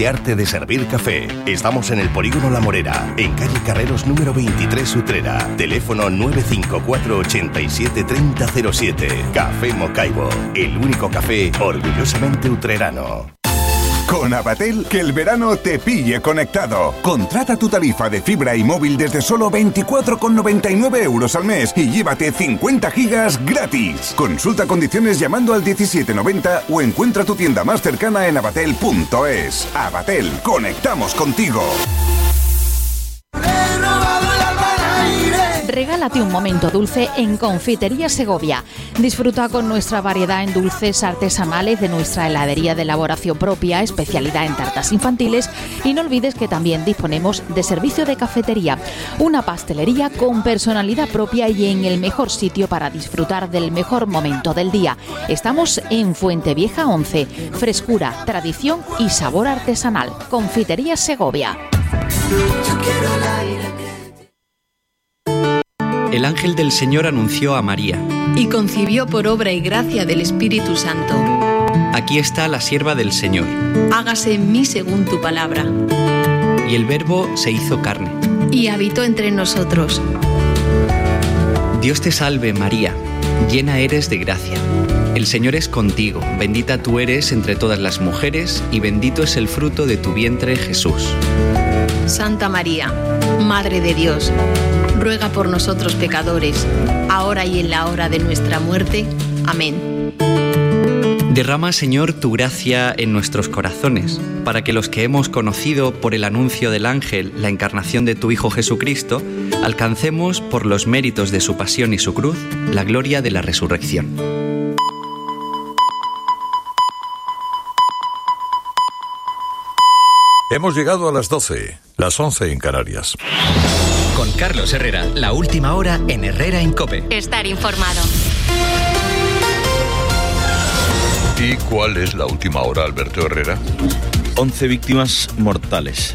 este arte de servir café. Estamos en el Polígono La Morera, en calle Carreros número 23 Utrera. Teléfono 954 87 3007. Café Mocaibo, el único café orgullosamente utrerano. Con Avatel, que el verano te pille conectado. Contrata tu tarifa de fibra y móvil desde solo 24,99 € al mes y llévate 50 gigas gratis. Consulta condiciones llamando al 1790 o encuentra tu tienda más cercana en avatel.es. Avatel, conectamos contigo. Regálate un momento dulce en Confitería Segovia. Disfruta con nuestra variedad en dulces artesanales de nuestra heladería de elaboración propia, especialidad en tartas infantiles, y no olvides que también disponemos de servicio de cafetería, una pastelería con personalidad propia y en el mejor sitio para disfrutar del mejor momento del día. Estamos en Fuentevieja 11. Frescura, tradición y sabor artesanal. Confitería Segovia. El ángel del Señor anunció a María. Y concibió por obra y gracia del Espíritu Santo. Aquí está la sierva del Señor. Hágase en mí según tu palabra. Y el Verbo se hizo carne. Y habitó entre nosotros. Dios te salve, María, llena eres de gracia. El Señor es contigo, bendita tú eres entre todas las mujeres, y bendito es el fruto de tu vientre, Jesús. Santa María, Madre de Dios, ruega por nosotros pecadores, ahora y en la hora de nuestra muerte. Amén. Derrama, Señor, tu gracia en nuestros corazones, para que los que hemos conocido por el anuncio del ángel la encarnación de tu Hijo Jesucristo, alcancemos, por los méritos de su pasión y su cruz, la gloria de la resurrección. Hemos llegado a las 12, las 11 en Canarias. Con Carlos Herrera, la última hora en Herrera en COPE. Estar informado. ¿Y cuál es la última hora, Alberto Herrera? 11 víctimas mortales,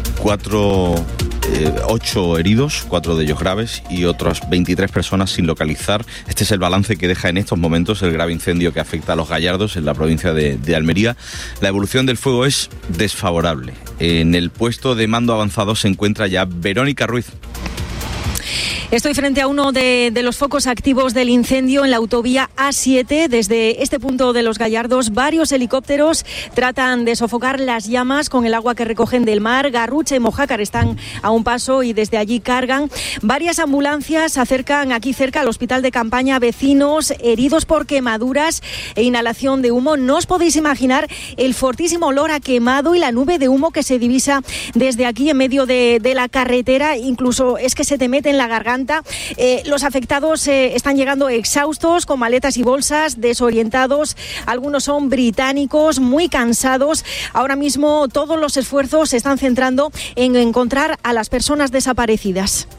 8 heridos, 4 de ellos graves y otras 23 personas sin localizar. Este es el balance que deja en estos momentos el grave incendio que afecta a Los Gallardos, en la provincia de Almería. La evolución del fuego es desfavorable. En el puesto de mando avanzado se encuentra ya Verónica Ruiz. Estoy frente a uno de los focos activos del incendio en la autovía A7. Desde este punto de Los Gallardos, varios helicópteros tratan de sofocar las llamas con el agua que recogen del mar. Garrucha y Mojácar están a un paso y desde allí cargan. Varias ambulancias se acercan aquí cerca al hospital de campaña. Vecinos heridos por quemaduras e inhalación de humo. No os podéis imaginar el fortísimo olor a quemado y la nube de humo que se divisa desde aquí en medio de la carretera. Incluso es que se te mete en la garganta. Los afectados están llegando exhaustos, con maletas y bolsas, desorientados. Algunos son británicos, muy cansados. Ahora mismo todos los esfuerzos se están centrando en encontrar a las personas desaparecidas.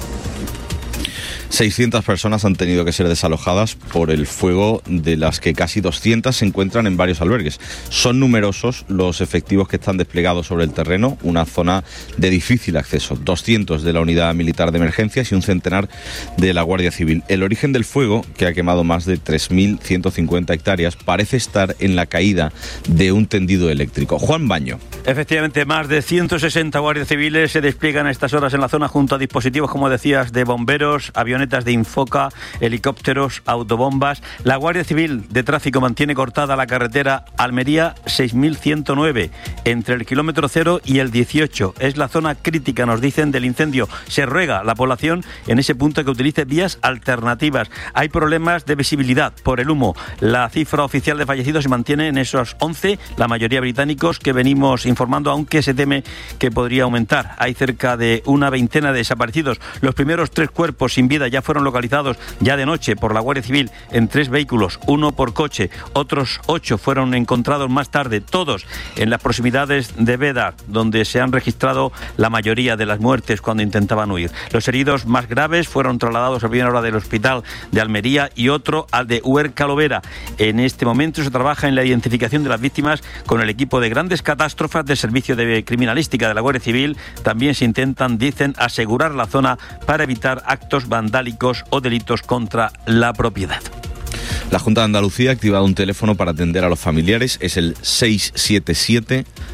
600 personas han tenido que ser desalojadas por el fuego, de las que casi 200 se encuentran en varios albergues. Son numerosos los efectivos que están desplegados sobre el terreno, una zona de difícil acceso. 200 de la Unidad Militar de Emergencias y un centenar de la Guardia Civil. El origen del fuego, que ha quemado más de 3.150 hectáreas, parece estar en la caída de un tendido eléctrico. Juan Baño. Efectivamente, más de 160 guardias civiles se despliegan a estas horas en la zona junto a dispositivos, como decías, de bomberos, avionetas de Infoca, helicópteros, autobombas. La Guardia Civil de Tráfico mantiene cortada la carretera Almería 6109 entre el kilómetro 0 y el 18. Es la zona crítica, nos dicen, del incendio. Se ruega a la población en ese punto que utilice vías alternativas. Hay problemas de visibilidad por el humo. La cifra oficial de fallecidos se mantiene en esos 11, la mayoría británicos, que venimos informando, aunque se teme que podría aumentar. Hay cerca de una veintena de desaparecidos. Los primeros 3 cuerpos sin vida ya fueron localizados ya de noche por la Guardia Civil en 3 vehículos, 1 por coche. Otros 8 fueron encontrados más tarde, todos en las proximidades de Bédar, donde se han registrado la mayoría de las muertes cuando intentaban huir. Los heridos más graves fueron trasladados a primera hora del hospital de Almería y otro al de Huerca Lovera. En este momento se trabaja en la identificación de las víctimas con el equipo de grandes catástrofes del Servicio de Criminalística de la Guardia Civil. También se intentan, dicen, asegurar la zona para evitar actos vandálicos o delitos contra la propiedad. La Junta de Andalucía ha activado un teléfono para atender a los familiares. Es el